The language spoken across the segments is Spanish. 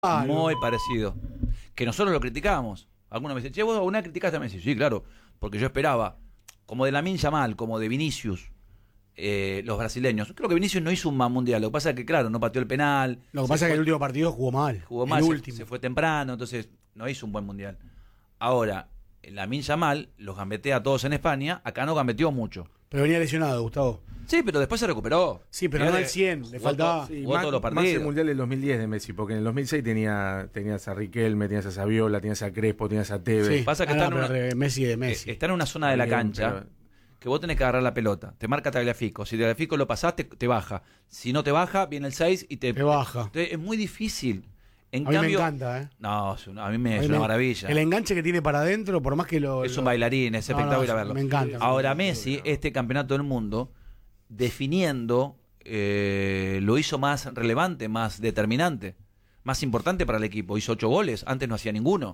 Muy parecido. Que nosotros lo criticamos. Algunos me dicen, che, vos una criticaste a Messi. Sí, claro, porque yo esperaba, como de Lamine Yamal, como de Vinicius, los brasileños. Creo que Vinicius no hizo un mal mundial. Lo que pasa es que, claro, no pateó el penal. Lo que pasa es que el último partido jugó mal. Jugó mal, se fue temprano, entonces no hizo un buen mundial. Ahora, Lamine Yamal los gambetea a todos en España, acá no gambeteó mucho. Pero venía lesionado, Gustavo. Sí, pero después se recuperó. Sí, pero no al 100, le faltaba. Jugó todos los partidos. Más el mundial del 2010 de Messi, porque en el 2006 tenías a Riquelme, tenías a Saviola, tenías a Crespo, tenías a Tevez. Sí, pasa que Messi de Messi. Está en una zona de la cancha que vos tenés que agarrar la pelota. Te marca Tagliafico. Si Tagliafico lo pasás, te baja. Si no te baja, viene el 6 y te baja. Entonces, es muy difícil. En a cambio, mí me encanta, ¿eh? No, a mí es una maravilla. El enganche que tiene para adentro, por más que es un bailarín, es espectacular verlo. Me encanta. Ahora Messi, este campeonato del mundo, definiendo, lo hizo más relevante, más determinante, más importante para el equipo. Hizo 8 goles, antes no hacía ninguno.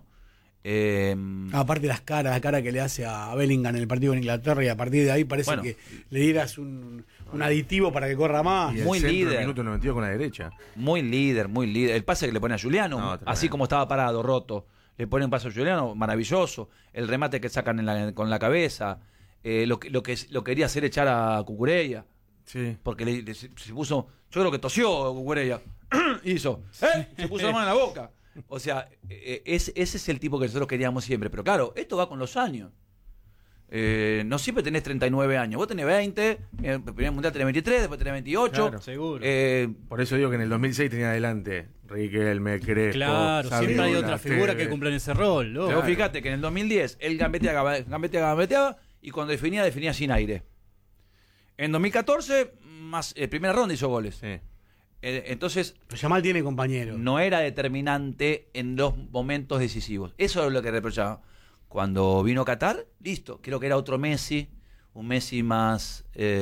Aparte la cara que le hace a Bellingham en el partido en Inglaterra, y a partir de ahí parece que le dieras un aditivo para que corra más. Y muy líder. Minuto 92 con la derecha. Muy líder, muy líder. El pase que le pone a Juliano, así como estaba parado, roto, le pone un pase a Juliano, maravilloso. El remate que sacan con la cabeza, lo que quería hacer echar a Cucurella. Sí. Porque se puso, yo creo que tosió Cucurella. Hizo, se puso la mano en la boca. O sea, ese es el tipo que nosotros queríamos siempre. Pero claro, esto va con los años. No siempre tenés 39 años. Vos tenés 20, en el primer mundial tenés 23, después tenés 28. Claro, seguro. Por eso digo que en el 2006 tenía adelante Riquelme, Crespo. Claro, Saviola, siempre hay otra figura que cumplen ese rol. ¿No? Pero fíjate que en el 2010 él gambeteaba y cuando definía sin aire. En 2014, más primera ronda hizo goles. Sí. Entonces, Yamal tiene compañero. No era determinante en los momentos decisivos. Eso es lo que reprochaba. Cuando vino Qatar, listo. Creo que era otro Messi, un Messi más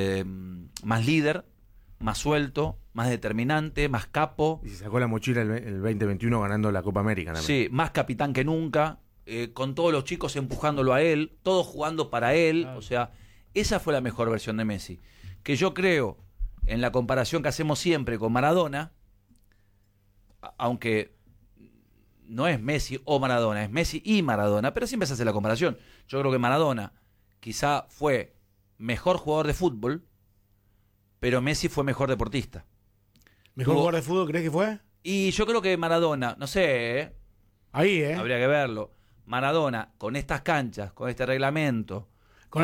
líder, más suelto, más determinante, más capo. Y se sacó la mochila el 2021 ganando la Copa América también. Sí, más capitán que nunca, con todos los chicos empujándolo a él, todos jugando para él. Claro. O sea, esa fue la mejor versión de Messi. Que yo creo, en la comparación que hacemos siempre con Maradona, aunque no es Messi o Maradona, es Messi y Maradona, pero siempre se hace la comparación. Yo creo que Maradona quizá fue mejor jugador de fútbol, pero Messi fue mejor deportista. ¿Mejor jugador de fútbol crees que fue? Y yo creo que Maradona, no sé, ahí, habría que verlo. Maradona, con estas canchas, con este reglamento, con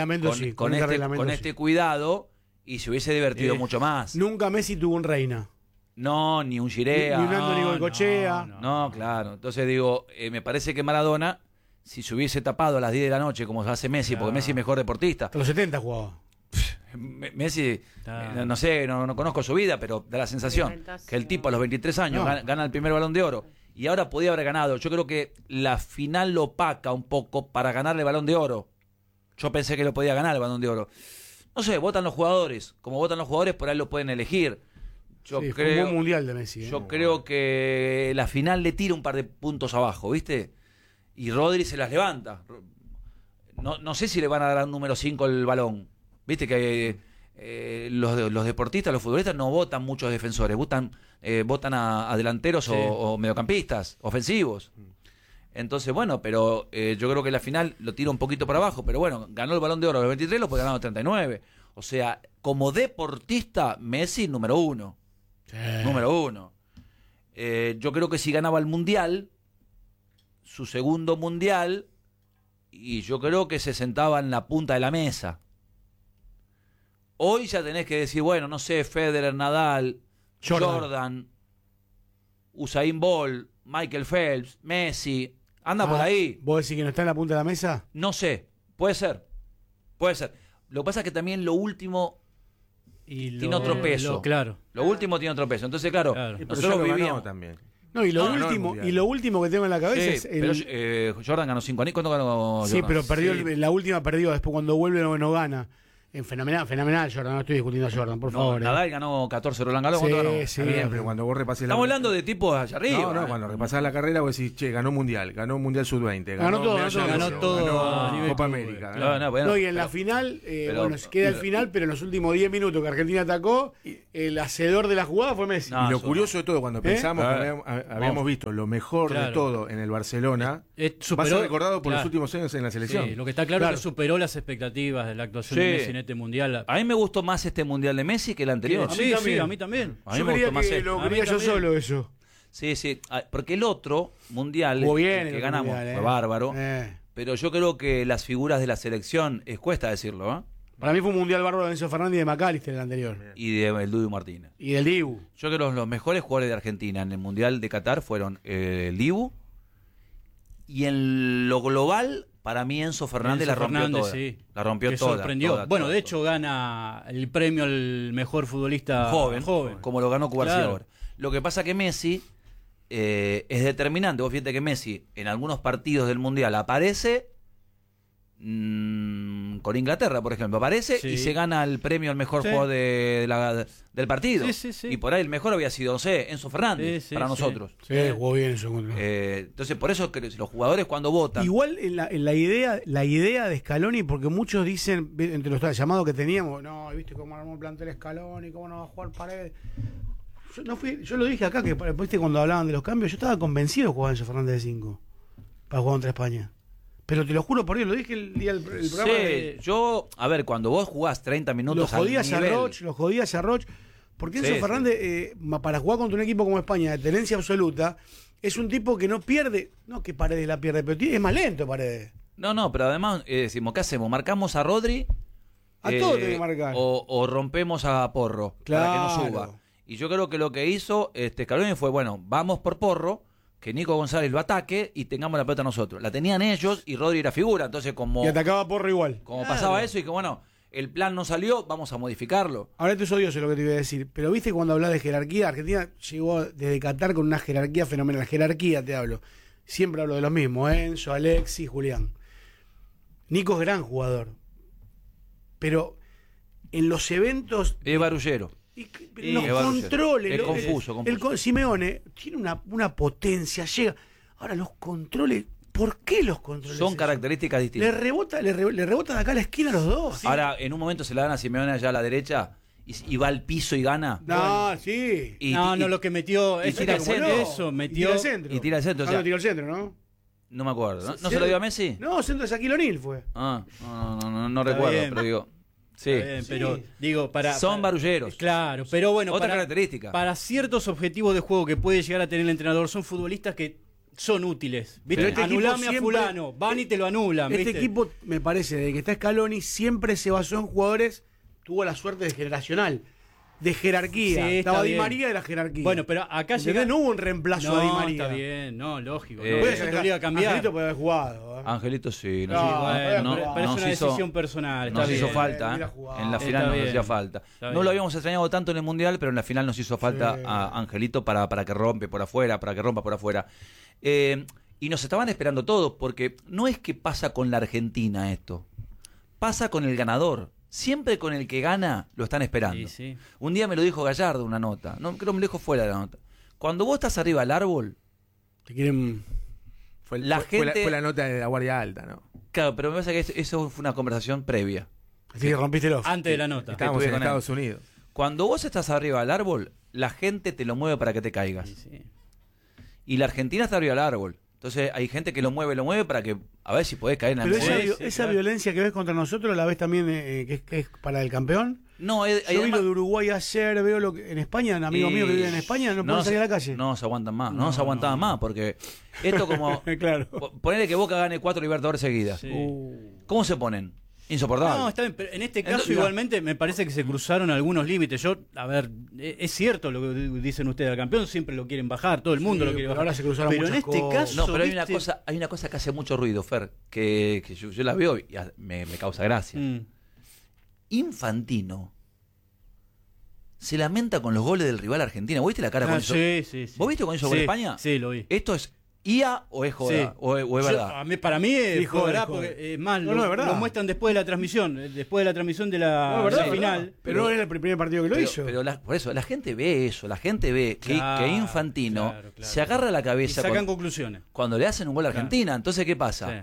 este cuidado, y se hubiese divertido mucho más. Nunca Messi tuvo un Reina. No, ni un Girea. Ni un Andoni Goicoechea. No, claro. Entonces digo, me parece que Maradona, si se hubiese tapado a las 10 de la noche, como hace Messi, porque Messi es mejor deportista. Hasta los 70 jugaba. Messi, no sé, no conozco su vida, pero da la sensación que el tipo a los 23 años gana el primer Balón de Oro. Y ahora podía haber ganado. Yo creo que la final lo opaca un poco para ganarle el Balón de Oro. Yo pensé que lo podía ganar el Balón de Oro. No sé, votan los jugadores. Como votan los jugadores, por ahí lo pueden elegir. Yo creo, fue un buen mundial de Messi. Yo creo que la final le tira un par de puntos abajo, ¿viste? Y Rodri se las levanta. No sé si le van a dar un número 5 el balón. ¿Viste que los deportistas, los futbolistas no votan muchos defensores, votan a delanteros o mediocampistas, ofensivos. Entonces, bueno, pero yo creo que la final lo tira un poquito para abajo, pero bueno, ganó el Balón de Oro a los 23, lo puede ganar a los 39. O sea, como deportista, Messi número 1. Sí. Número 1. Yo creo que si ganaba el Mundial, su segundo Mundial, y yo creo que se sentaba en la punta de la mesa. Hoy ya tenés que decir, bueno, no sé, Federer, Nadal, Jordan, Usain Bolt, Michael Phelps, Messi, anda por ahí. ¿Vos decís que no está en la punta de la mesa? No sé, puede ser. Lo que pasa es que también lo último tiene otro peso. Lo último tiene otro peso. Entonces, claro. Nosotros vivíamos también. No, y lo último que tengo en la cabeza es pero Jordan ganó 5 años. ¿Cuándo ganó Jordan? Sí, pero la última perdió, después cuando vuelve no gana. Fenomenal Jordan, no estoy discutiendo a Jordan, por favor. Nadal ganó 14, Roland Garros, ¿cuánto ganó? Sí, bien, pero cuando vos repasés estamos hablando de tipos allá arriba. No, cuando repasás la carrera vos decís, che, ganó Mundial Sub-20, ganó todo, Copa América. Y en la final, se queda el final, pero en los últimos 10 minutos que Argentina atacó, el hacedor de la jugada fue Messi. Y lo curioso de todo, cuando pensamos que habíamos visto lo mejor de todo en el Barcelona, va a ser recordado por los últimos años en la selección. Sí, lo que está claro es que superó las expectativas de la actuación de Messi en este Mundial. A mí me gustó más este Mundial de Messi que el anterior. A mí también. Yo quería que lo quería yo solo eso. Sí, porque el otro Mundial que ganamos fue bárbaro, pero yo creo que las figuras de la selección, cuesta decirlo, ¿eh? Para mí fue un Mundial bárbaro de Enzo Fernández y de McAllister el anterior. Y del Dibu Martínez. Y del Dibu. Yo creo que los mejores jugadores de Argentina en el Mundial de Qatar fueron el Dibu. Y en lo global, para mí Enzo Fernández la rompió toda. Sí. La rompió toda. Sorprendió. Bueno, de hecho gana el premio al mejor futbolista joven. Como lo ganó Cubarsí ahora. Lo que pasa que Messi es determinante. Vos fíjate que Messi en algunos partidos del Mundial aparece... con Inglaterra, por ejemplo, aparece y se gana el premio al mejor jugador del partido. Y por ahí el mejor había sido, no sé, Enzo Fernández para nosotros. Sí, jugó bien eso. Entonces, por eso que los jugadores cuando votan. Igual en la idea de Scaloni, porque muchos dicen, entre los llamados que teníamos, no, viste cómo armó el plantel Scaloni, cómo no va a jugar Paredes. Yo lo dije acá, que viste cuando hablaban de los cambios, yo estaba convencido de jugar Enzo Fernández de 5 para jugar contra España. Pero te lo juro por Dios, lo dije el día del programa. Yo, a ver, cuando vos jugás 30 minutos lo jodías a Roch, porque Enzo Fernández, para jugar contra un equipo como España, de tenencia absoluta, es un tipo que no pierde, no que Paredes la pierde, pero es más lento Paredes. No, pero además decimos, ¿qué hacemos? ¿Marcamos a Rodri? A todos tenés que marcar. O rompemos a Porro para que no suba. Y yo creo que lo que hizo Scaloni fue, bueno, vamos por Porro, que Nico González lo ataque y tengamos la pelota nosotros. La tenían ellos y Rodri era figura, entonces y atacaba Porro igual. Como pasaba eso y que bueno, el plan no salió, vamos a modificarlo. Ahora esto es odioso lo que te iba a decir, pero viste cuando hablas de jerarquía, Argentina llegó desde Qatar con una jerarquía fenomenal. Jerarquía te hablo. Siempre hablo de los mismos, Enzo, Alexis, Julián. Nico es gran jugador. Pero en los eventos... Es barullero. Los controles, es confuso. Simeone tiene una potencia, llega. Ahora los controles, ¿por qué los controles? Son características distintas. Le rebota de acá a la esquina a los dos. ¿Sí? Ahora, en un momento se la dan a Simeone allá a la derecha y va al piso y gana. No, sí. Lo que metió y tira el centro. Eso, metió y tira el centro. No tiró el centro, ¿no? No me acuerdo. ¿No se lo dio a Messi? No, centro de Shaquille O'Neal fue. No recuerdo, bien. pero digo. Sí, pero digo, son barulleros. Claro, pero bueno, otra característica. Para ciertos objetivos de juego que puede llegar a tener el entrenador, son futbolistas que son útiles. ¿Viste? Anulame a fulano, van y te lo anulan. Este equipo, me parece, desde que está Scaloni, siempre se basó en jugadores, tuvo la suerte de generacional, de jerarquía. Estaba Di María de la jerarquía. Bueno, pero acá no hubo un reemplazo a Di María. Está bien, lógico. No puede ser obliga a cambiar. Angelito puede haber jugado. Angelito sí. Pero es una decisión personal. Nos hizo falta. En la final nos hacía falta. No lo habíamos extrañado tanto en el Mundial, pero en la final nos hizo falta a Angelito para que rompa por afuera. Y nos estaban esperando todos, porque no es que pasa con la Argentina esto. Pasa con el ganador. Siempre con el que gana lo están esperando. Sí. Un día me lo dijo Gallardo una nota. No, creo que me lo dijo fuera de la nota. Cuando vos estás arriba del árbol, te quieren... Fue la nota de la Guardia Alta, ¿no? Claro, pero me parece que eso fue una conversación previa. Así que rompiste los... Antes de la nota. Estábamos en Estados Unidos. Cuando vos estás arriba del árbol, la gente te lo mueve para que te caigas. Sí. Y la Argentina está arriba del árbol. Entonces hay gente que lo mueve para que a ver si podés caer en algún momento. Esa violencia que ves contra nosotros, ¿la ves también que es para el campeón? No, yo vi lo de Uruguay ayer, veo lo que en España, amigos míos que viven en España, no pueden salir a la calle. No se aguantan más, no se aguantaban más, porque esto como... Claro. Ponele que Boca gane 4 Libertadores seguidas. Sí. ¿Cómo se ponen? Insoportable. No, está bien, pero en este caso igualmente me parece que se cruzaron algunos límites. Es cierto lo que dicen ustedes, al campeón siempre lo quieren bajar, todo el mundo lo quiere bajar. Ahora se cruzaron pero en este caso, no, pero hay una cosa que hace mucho ruido, Fer, que yo la veo y me causa gracia. Infantino se lamenta con los goles del rival Argentina. ¿Vos viste la cara con eso? Sí. ¿Vos viste con eso con España? Sí, lo vi. ¿Esto es IA o es joda? Sí. O es verdad? Para mí es joda, porque más lo muestran después de la transmisión, de la final. Pero no era el primer partido que lo hizo. Pero por eso, la gente ve eso, que Infantino se agarra la cabeza. Y sacan conclusiones. Cuando le hacen un gol a Argentina. Entonces, ¿qué pasa?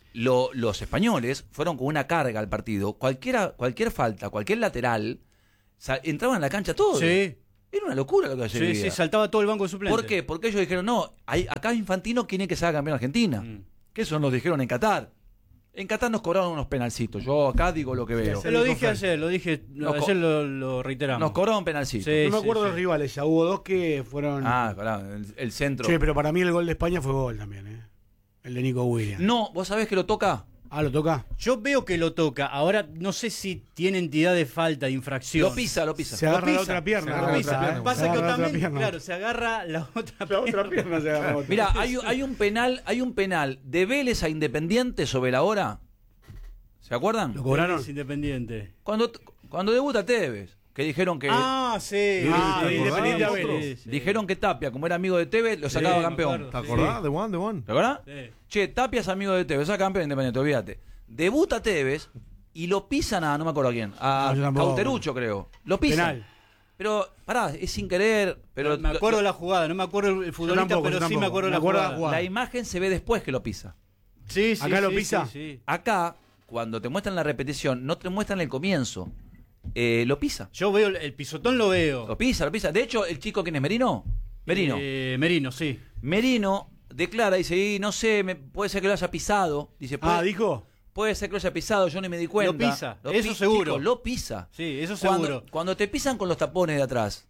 Los españoles fueron con una carga al partido. Cualquier falta, cualquier lateral, entraban en la cancha todos. Sí. Era una locura lo que se vivía. Sí, saltaba todo el banco de suplentes. ¿Por qué? Porque ellos dijeron, no, acá Infantino quiere que sea campeón de Argentina. Que eso nos dijeron en Qatar. En Qatar nos cobraron unos penalcitos. Yo acá digo lo que veo. Se lo dije ayer, ayer lo reiteramos. Nos cobraron penalcitos. No me acuerdo de los rivales, ya hubo 2 que fueron... el centro. Sí, pero para mí el gol de España fue gol también, el de Nico Williams. No, ¿vos sabés que lo toca? ¿Lo toca? Yo veo que lo toca. Ahora no sé si tiene entidad de falta, de infracción. Lo pisa. Se agarra la otra pierna. Pasa que también, claro, se agarra la otra pierna. La otra pierna se agarra. Mirá, hay un penal de Vélez a Independiente sobre la hora. ¿Se acuerdan? ¿Lo cobraron? Es Independiente. Cuando debuta Tevez, que dijeron que... sí. Independiente a Vélez. Dijeron que Tapia, como era amigo de Tevez, lo sacaba campeón. ¿Te acordás? The One. ¿Te acordás? Sí. Che, Tapia es amigo de Tevez, saca campeón de Independiente, olvídate. Debuta Tevez y lo pisan no me acuerdo a quién. A Cauterucho, creo. Lo pisan. Penal. Pero, pará, es sin querer. Pero me acuerdo la jugada, no me acuerdo el futbolista, pero sí me acuerdo la jugada. La imagen se ve después que lo pisa. Sí. ¿Acá lo pisa? Sí. Acá, cuando te muestran la repetición, no te muestran el comienzo. Lo pisa. Yo veo el pisotón, lo veo. Lo pisa. De hecho, el chico, ¿quién es? ¿Merino? Merino, sí. Merino declara, dice, no sé, puede ser que lo haya pisado. Dice, ¿dijo? Puede ser que lo haya pisado, yo ni me di cuenta. Lo pisa, eso seguro. Chico, lo pisa. Sí, eso seguro. Cuando te pisan con los tapones de atrás,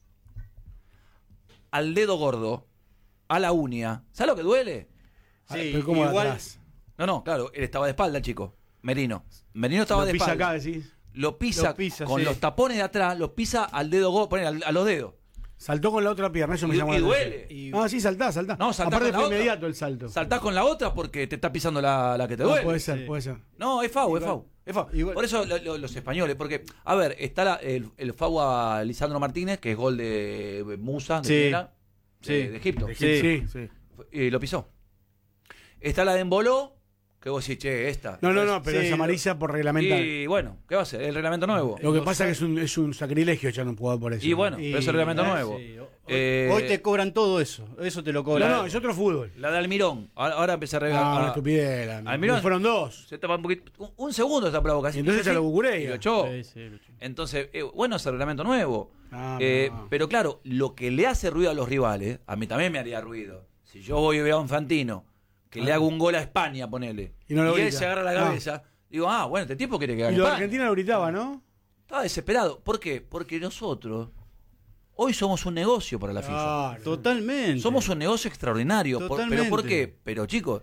al dedo gordo, a la uña, ¿sabes lo que duele? Sí, pero ¿cómo igual. atrás? No, claro, él estaba de espalda, chico. Merino estaba de espalda. Acá, decís. Lo pisa con los tapones de atrás, lo pisa al dedo gordo, a los dedos. Saltó con la otra pierna, eso me llamó la duele. Sí, saltá. No, saltá aparte con la fue inmediato otra. el salto. Saltás con la otra porque te está pisando la que te duele. Puede ser. No, es FAU. Igual. Por eso los españoles, porque, a ver, está el FAU a Lisandro Martínez, que es gol de Musa, de Egipto. Sí. Y lo pisó. Está la de Emboló, que vos decís, esta. No, pero es amarilla por reglamento. Y bueno, ¿qué va a ser? El reglamento nuevo. Lo que pasa es que es un sacrilegio echar un jugador por eso. Y bueno, pero es el reglamento nuevo. Sí. Hoy te cobran todo eso te lo cobran. No, es otro fútbol. La de Almirón, ahora empecé a regalar. una estupidez. Almirón Fueron 2. Se tapa un segundo está por la boca. Y entonces ya lo cucuré. Y lo echó. Sí. Entonces, bueno, es el reglamento nuevo. No. Pero claro, lo que le hace ruido a los rivales, a mí también me haría ruido. Si yo voy y veo a Infantino, que le hago un gol a España, ponele, y él se agarra la cabeza, digo, bueno, este tipo quiere que gane. Y lo de España. Argentina lo gritaba, ¿no? Estaba desesperado. ¿Por qué? Porque nosotros hoy somos un negocio para la FIFA. Totalmente. Somos un negocio extraordinario. ¿Pero por qué? Pero chicos,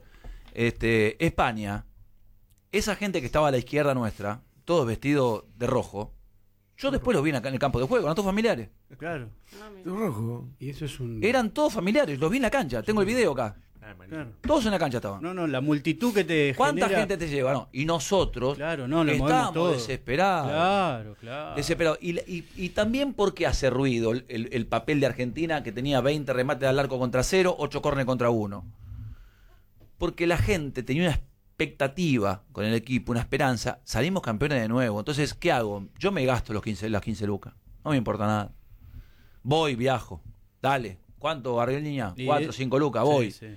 España, esa gente que estaba a la izquierda nuestra, todos vestidos de rojo, yo después los vi acá en el campo de juego, eran todos familiares. Claro. De rojo. Y eso es un... Eran todos familiares, los vi en la cancha, tengo el video acá. Claro. Todos en la cancha estaban. No, la multitud que te ¿Cuánta genera... gente te lleva? No. Y nosotros lo estábamos desesperados. Claro. Desesperados. Y también porque hace ruido el papel de Argentina, que tenía 20 remates al arco contra 0, 8 córner contra 1. Porque la gente tenía una expectativa con el equipo, una esperanza. Salimos campeones de nuevo. Entonces, ¿qué hago? Yo me gasto las 15 lucas. No me importa nada. Voy, viajo. Dale. ¿Cuánto, Gabriel Niña? 4 o 5 lucas. Voy. Sí.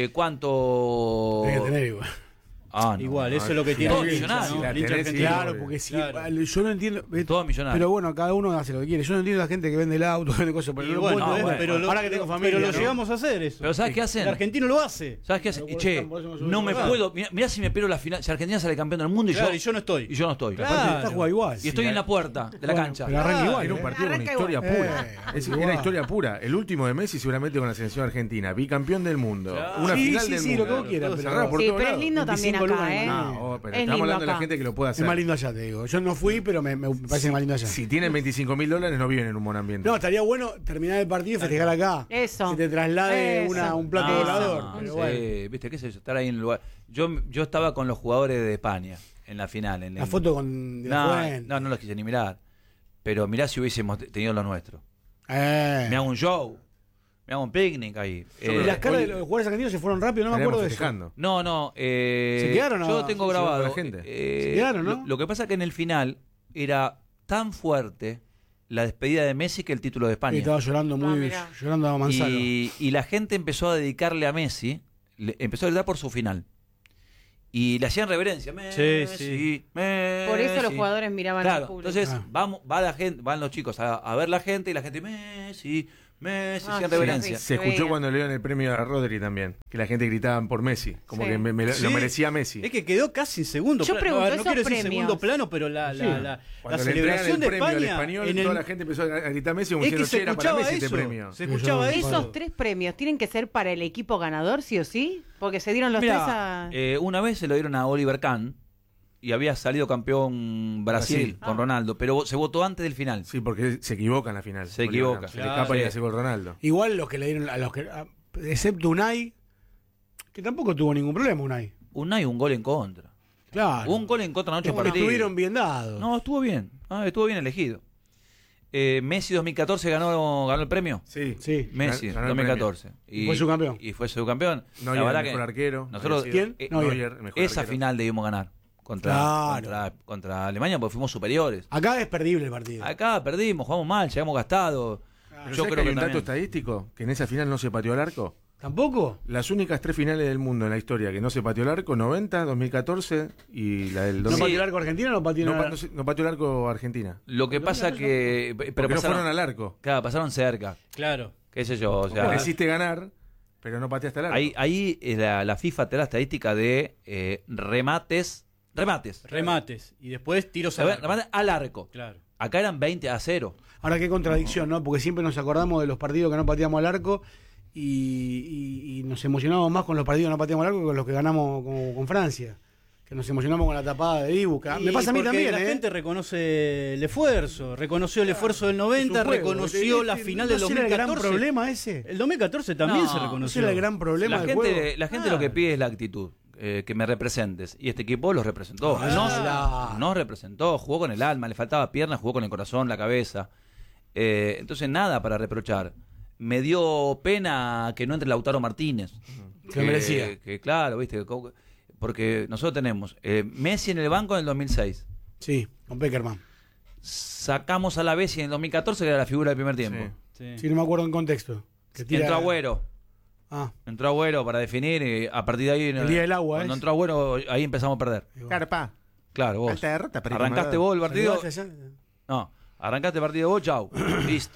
¿Cuánto? Hay que tener igual. Igual, eso es lo que tiene. Todos millonarios. Claro, porque si yo no entiendo. Todos millonarios. Pero bueno, cada uno hace lo que quiere. Yo no entiendo a la gente que vende el auto, vende cosas, pero ahora que tengo familia. Pero lo llegamos a hacer eso. Pero ¿sabes qué hacen? El argentino lo hace. ¿Sabes qué hacen? No me puedo. Mirá si me pierdo la final. Si Argentina sale campeón del mundo y yo no estoy. Y yo no estoy. Está jugando igual. Y estoy en la puerta de la cancha. Pero arranca igual. Era un partido con historia pura. Era historia pura. El último de Messi seguramente con la selección argentina. Bicampeón del mundo. Una final del mundo. Sí, lo que vos quieras. Pero es lindo también acá, pero estamos hablando de la gente que lo puede hacer. Es más lindo allá, te digo. Yo no fui, pero me parece más lindo allá. Si tienen $25.000, no viven en un buen ambiente. No, estaría bueno terminar el partido y festejar acá. Eso. Que te traslade un plato volador. Pero bueno. Viste, qué sé yo, estar ahí en el lugar. Yo estaba con los jugadores de España en la final. La foto con no los quise ni mirar. Pero mirá si hubiésemos tenido lo nuestro. Me hago un show. Me hago un picnic ahí. ¿Y las caras de los jugadores argentinos se fueron rápido? No me acuerdo de eso. No. ¿Se quedaron? Yo tengo grabado. La gente. ¿Se quedaron, no? Lo que pasa es que en el final era tan fuerte la despedida de Messi que el título de España. Y estaba llorando llorando a Manzano. Y la gente empezó a dedicarle a Messi, empezó a gritar por su final. y le hacían reverencia. Messi. Por eso los jugadores miraban al público. Entonces van los chicos a ver la gente y la gente Messi, hacían reverencia. Se escuchó cuando le dieron el premio a Rodri también, que la gente gritaba por Messi, como que lo merecía Messi. Es que quedó casi en segundo plano. No quiero decir segundo plano, pero la celebración de España español, toda la gente empezó a gritar Messi como diciendo, era para Messi este premio. Se escuchaba eso. ¿Esos 3 premios tienen que ser para el equipo ganador, sí o sí? Porque se dieron los 3 a... una vez se lo dieron a Oliver Kahn y había salido campeón Brasil con Ronaldo, pero se votó antes del final. Sí, porque se equivoca en la final. Se equivoca. Se le escapa y hace gol Ronaldo. Igual los que le dieron a los que, excepto Unai, que tampoco tuvo ningún problema Unai. Unai un gol en contra. Claro. Un gol en contra noche partido. Estuvieron bien dados. No, estuvo bien elegido. Messi 2014 ganó el premio. Sí. Messi 2014. Y fue subcampeón. Y fue subcampeón. No, la verdad el mejor arquero. Nosotros, ¿quién? Esa final debimos ganar. Contra Alemania porque fuimos superiores. Acá es perdible el partido. Acá perdimos, jugamos mal, llegamos gastados. Yo creo que hay un dato estadístico que en esa final no se pateó al arco. ¿Tampoco? Las únicas 3 finales del mundo en la historia que no se pateó el arco, 90, 2014 y la del 2000. ¿No pateó el arco Argentina o no pateó no pateó el arco Argentina? Lo que pasa que... Pero no fueron al arco. Claro, pasaron cerca. Claro. Qué sé yo, o sea... Porque hiciste ganar, pero no pateaste al arco. Ahí la FIFA te da la estadística de remates. Y después tiros al arco. Claro. Acá eran 20-0. Ahora qué contradicción, ¿no? Porque siempre nos acordamos de los partidos que no pateamos al arco y nos emocionamos más con los partidos que no pateamos al arco que con los que ganamos con Francia. Que nos emocionamos con la tapada de Dibu. Me pasa a mí también, la gente reconoce el esfuerzo. Reconoció el esfuerzo del 90, reconoció la final del 2014. ¿No era el gran problema ese? El 2014 también se reconoció. Ese era el gran problema del juego. La gente lo que pide es la actitud. Que me representes. Y este equipo los representó. Nos representó, jugó con el alma, le faltaba piernas, jugó con el corazón, la cabeza. Entonces nada para reprochar. Me dio pena que no entre Lautaro Martínez. Que merecía. Que claro, viste, porque nosotros tenemos Messi en el banco en el 2006. Sí, con Peckerman. Sacamos a la Bessi en el 2014, que era la figura del primer tiempo. Sí, no me acuerdo en contexto. Entró Agüero. Entró Agüero para definir y a partir de ahí... El día del agua, cuando entró Agüero, ahí empezamos a perder. Carpa. Claro, vos. Arrancaste vos el partido. No, arrancaste el partido vos, chau. Listo.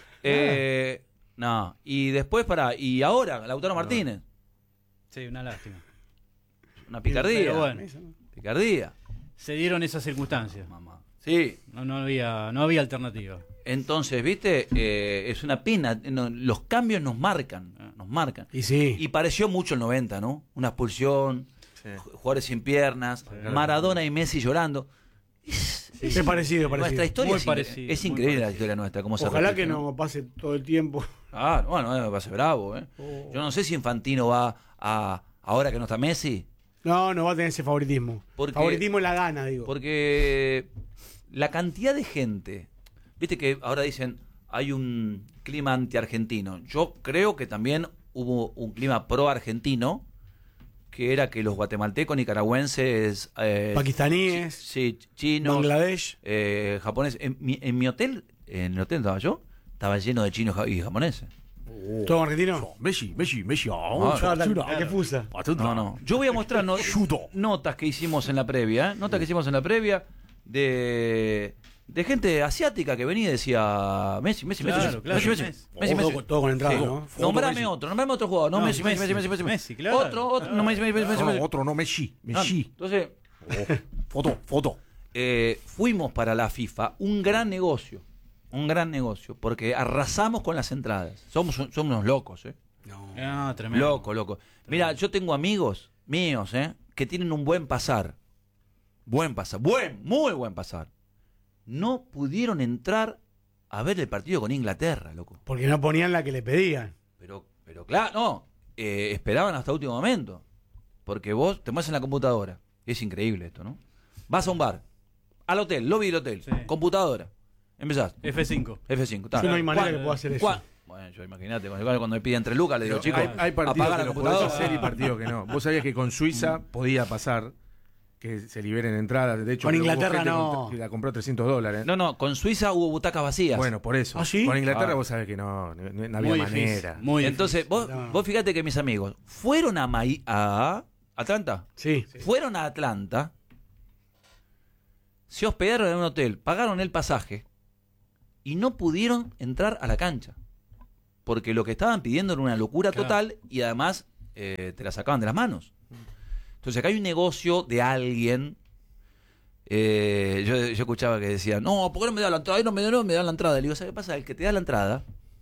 No, y después y ahora, Lautaro Martínez. Sí, una lástima. Una picardía. Pero bueno. Picardía. Se dieron esas circunstancias. Mamá. Sí. No había alternativa. Entonces, ¿viste? Es una pena. Los cambios nos marcan. Y sí. Y pareció mucho el 90, ¿no? Una expulsión, jugadores sin piernas, Maradona y Messi llorando. Es parecido. Nuestra historia muy es increíble la historia nuestra. Ojalá que no pase todo el tiempo. Bueno, va a ser bravo. Yo no sé si Infantino va ahora que no está Messi. No va a tener ese favoritismo. Favoritismo en la gana, digo. Porque la cantidad de gente, viste que ahora dicen hay un clima anti-argentino. Yo creo que también hubo un clima pro-argentino, que era que los guatemaltecos, nicaragüenses, pakistaníes, chinos, Bangladesh, japoneses. En mi hotel, en el hotel estaba yo, estaba lleno de chinos y japoneses. ¿Todo argentino? Messi. ¿Qué fusa? No. Yo voy a mostrar notas que hicimos en la previa, de gente asiática que venía y decía Messi. Todo con entrada, ¿no? Nombrame otro jugador. No, Messi, claro. Otro, no Messi. Otro, no Messi. Entonces, foto. Fuimos para la FIFA un gran negocio, porque arrasamos con las entradas. Somos unos locos, No, tremendo. Loco. Mira, yo tengo amigos míos, que tienen un buen pasar. Muy buen pasar. No pudieron entrar a ver el partido con Inglaterra, loco. Porque no ponían la que le pedían. Pero claro, no. Esperaban hasta último momento. Porque vos te mueves en la computadora. Es increíble esto, ¿no? Vas a un bar, al hotel, lobby del hotel, computadora. Empezás. F5. Yo no hay manera que pueda hacer eso. Bueno, yo imagínate, cuando me piden 3 lucas, le digo, chicos, hay partidos apaga que la los computadora. podés hacer y partidos que no. Vos sabías que con Suiza podía pasar que se liberen entradas. De hecho, con Inglaterra no. La compró $300. No, con Suiza hubo butacas vacías. Bueno, por eso. ¿Ah, sí? Con Inglaterra vos sabés que no había manera. Entonces, vos fíjate que mis amigos fueron a ¿Atlanta? Sí. Fueron a Atlanta, se hospedaron en un hotel, pagaron el pasaje y no pudieron entrar a la cancha. Porque lo que estaban pidiendo era una locura total y además te la sacaban de las manos. Entonces acá hay un negocio de alguien. Yo escuchaba que decía, no, ¿por qué no me da la entrada? No me da la entrada. Le digo, ¿sabes qué pasa? El que te da la entrada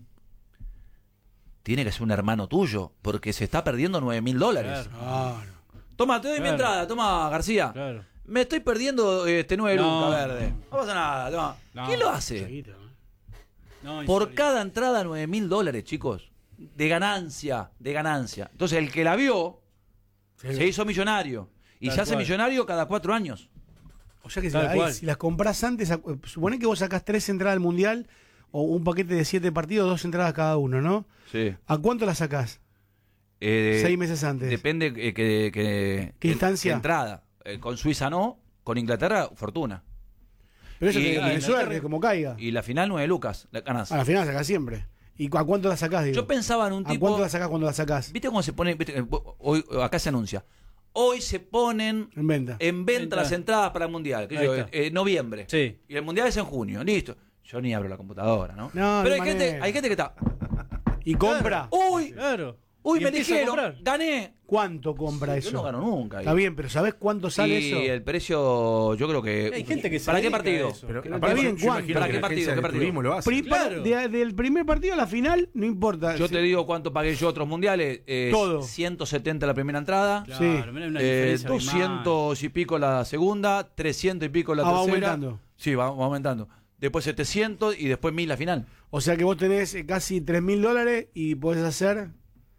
tiene que ser un hermano tuyo, porque se está perdiendo $9.000. Claro. Toma, te doy mi entrada, toma, García. Claro. Me estoy perdiendo 9 lucas verde. No pasa nada, toma. No. ¿Quién lo hace? Chiquita, ¿no? Por cada entrada $9.000, chicos. De ganancia. Entonces el que la vio se hizo millonario. Y se hace millonario cada 4 años. O sea que si las compras antes, suponé que vos sacás 3 entradas al Mundial o un paquete de 7 partidos, 2 entradas cada uno, ¿no? Sí. ¿A cuánto las sacás? 6 meses antes. Depende ¿Qué instancia? qué entrada. Con Suiza no, con Inglaterra, fortuna. Pero eso Y- tiene y- suerte, como caiga. Y la final 9 lucas, la ganás. A la final sacás siempre. ¿Y a cuánto la sacás, digo? Yo pensaba en un ¿A tipo... cuánto la sacás cuando la sacás? ¿Viste cómo se pone? Hoy, acá se anuncia. Hoy se ponen En venta. las entradas para el Mundial. Ahí está. Noviembre. Sí. Y el Mundial es en junio. Listo. Yo ni abro la computadora, ¿no? No, Pero no hay gente que está... ¿Y compra? Uy, Claro. uy, Y me empieza a dijeron, comprar. gané. ¿Cuánto compra Yo eso? no gano nunca. Está bien, pero ¿sabés cuánto sale y eso? el precio, yo creo que... Hay gente que se ¿Para qué dedica a partido? eso. Pero Que no aparte, tiene- yo imagino ¿Para que qué la partido? agencia ¿Qué de partido? turismo lo hace. Claro. Del primer partido a la final, no importa. Yo te digo cuánto pagué yo otros mundiales. Todo. 170 la primera entrada. Claro, Sí. mirá, una diferencia 200 y pico la segunda, 300 y pico la va tercera. aumentando. Sí, va aumentando. Después 700 y después 1000 la final. O sea que vos tenés casi $3.000 y podés hacer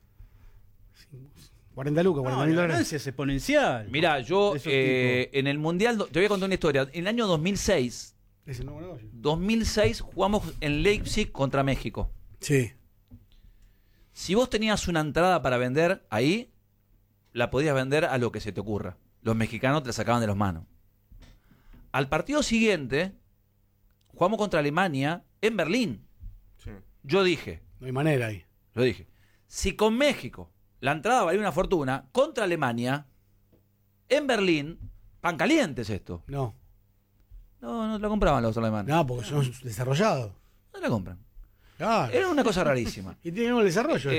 40 lucas, No, 40.000 la dólares. ganancia es exponencial. Mirá, yo Esos en el Mundial, te voy a contar una historia. En el año 2006, Es el nuevo negocio. 2006 jugamos en Leipzig contra México. Sí. Si vos tenías una entrada para vender ahí, la podías vender a lo que se te ocurra. Los mexicanos te la sacaban de las manos. Al partido siguiente, jugamos contra Alemania en Berlín. Sí. Yo dije, No hay manera ahí. si con México la entrada valía una fortuna, contra Alemania, en Berlín, pan caliente es esto. No. No la compraban los alemanes. No, porque son desarrollados. No la compran. Claro. Era una cosa rarísima. Y tienen un desarrollo.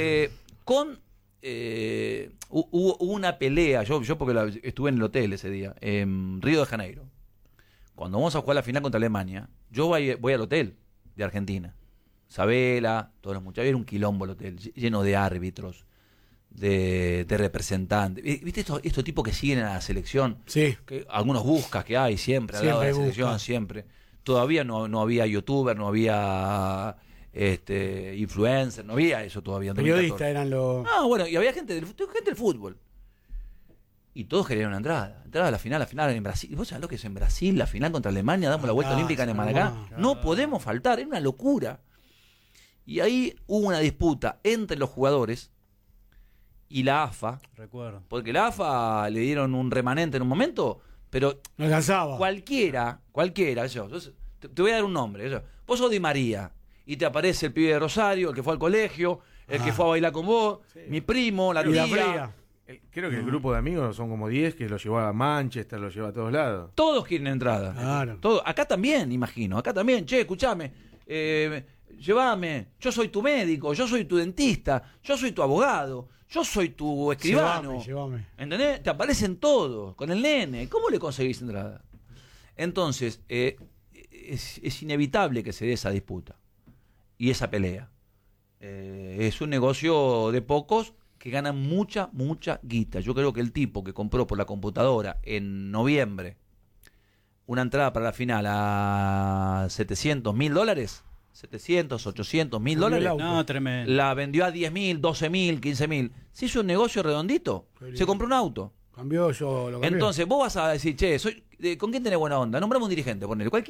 Hubo una pelea, yo porque estuve en el hotel ese día, en Río de Janeiro. Cuando vamos a jugar la final contra Alemania, yo voy al hotel de Argentina. Sabela, todos los muchachos, era un quilombo el hotel, lleno de árbitros, de representantes. ¿Viste estos tipos que siguen a la selección? Sí. Que algunos buscas que hay siempre al lado de la Siempre selección, busca. siempre. Todavía no había youtuber, no había influencer, no había eso todavía. En 2014. Periodistas eran los... No, bueno, y había gente del fútbol. Y todos querían una entrada. Entrada a la final en Brasil. ¿Vos sabés lo que es en Brasil? La final contra Alemania, damos la vuelta olímpica en Maracá. No podemos faltar, era una locura. Y ahí hubo una disputa entre los jugadores y la AFA. Recuerdo. Porque la AFA le dieron un remanente en un momento, pero No alcanzaba. cualquiera, te voy a dar un nombre. Vos sos Di María y te aparece el pibe de Rosario, el que fue al colegio, el que fue a bailar con vos, mi primo, la Y la tía. fría. Creo que el grupo de amigos son como 10 que lo llevó a Manchester, lo lleva a todos lados. Todos quieren entrada. Claro. Todo. Acá también, imagino. Acá también. Che, escuchame. Llévame. Yo soy tu médico. Yo soy tu dentista. Yo soy tu abogado. Yo soy tu escribano. Llévame. ¿Entendés? Te aparecen todos. Con el nene. ¿Cómo le conseguís entrada? Entonces, es inevitable que se dé esa disputa. Y esa pelea. Es un negocio de pocos que ganan mucha guita. Yo creo que el tipo que compró por la computadora en noviembre una entrada para la final a $700.000, 700, 800 mil dólares, No, tremendo. la vendió a 10.000, 12.000, 15.000. Se hizo un negocio redondito. Se compró un auto. Cambió, yo lo cambié. Entonces, vos vas a decir, che, ¿con quién tenés buena onda? Nombrame un dirigente, ponele. Cualquier